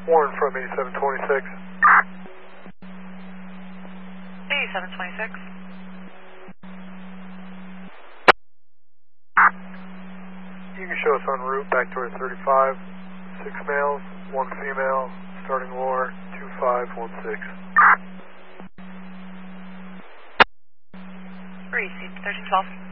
Warren from 8726. 8726. You can show us en route back to our 35. 6 males, 1 female, starting lure 2516. Received 1312.